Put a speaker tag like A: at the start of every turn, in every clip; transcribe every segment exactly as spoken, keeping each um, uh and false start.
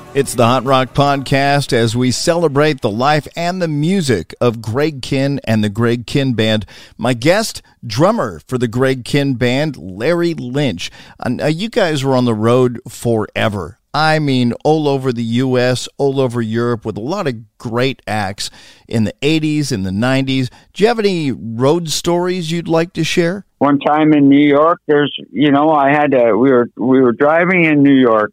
A: It's the Hot Rock Podcast as we celebrate the life and the music of Greg Kihn and the Greg Kihn Band. My guest, drummer for the Greg Kihn Band, Larry Lynch. Uh, you guys were on the road forever. I mean, all over the U S, all over Europe, with a lot of great acts in the eighties and the nineties. Do you have any road stories you'd like to share?
B: One time in New York, there's, you know, I had to, we were, we were driving in New York.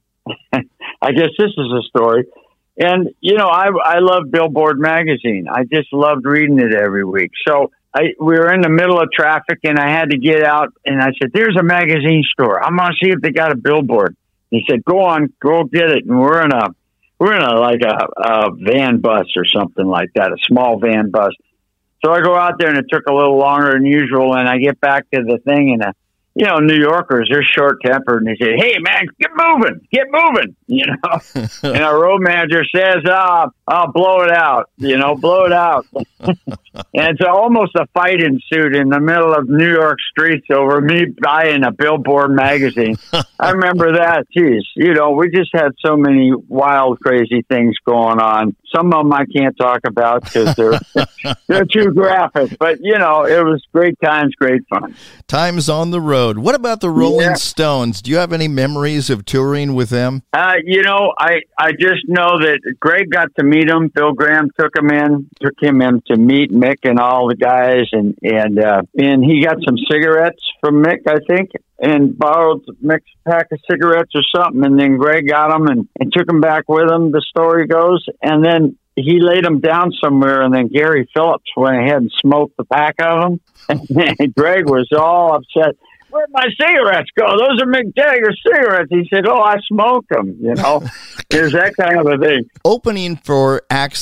B: I guess this is a story. And, you know, I, I love Billboard magazine. I just loved reading it every week. So I, we were in the middle of traffic and I had to get out and I said, there's a magazine store. I'm going to see if they got a billboard. He said, go on, go get it. And we're in a, we're in a, like a, a van bus or something like that, a small van bus. So I go out there and it took a little longer than usual. And I get back to the thing and, uh, you know, New Yorkers, they're short tempered and they say, hey man, get moving, get moving, you know, and our road manager says, ah, I'll blow it out, you know, blow it out. And it's almost a fight ensued in the middle of New York streets over me buying a Billboard magazine. I remember that. Geez, you know, we just had so many wild, crazy things going on. Some of them I can't talk about because they're, they're too graphic, but you know, it was great times, great fun.
A: Times on the road. What about the Rolling yeah. Stones? Do you have any memories of touring with them?
B: Uh, you know, I, I just know that Greg got to meet him. Bill Graham took him in, took him in to meet Mick and all the guys, and and uh, and he got some cigarettes from Mick, I think, and borrowed Mick's pack of cigarettes or something, and then Greg got them and, and took them back with him, the story goes, and then he laid them down somewhere, and then Gary Phillips went ahead and smoked the pack of them, and Greg was all upset. Where'd my cigarettes go? Those are Mick Jagger cigarettes. He said, oh, I smoked them, you know. There's that kind of a thing.
A: Opening for acts